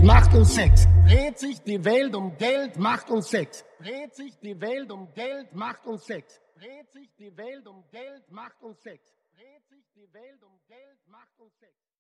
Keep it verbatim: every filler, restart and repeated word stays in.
Macht und Sex. Dreht sich die Welt um Geld, Macht und Sex. Dreht sich die Welt um Geld, Macht und Sex. Dreht sich die Welt um Geld, Macht und Sex. Dreht sich die Welt um Geld, Macht und Sex.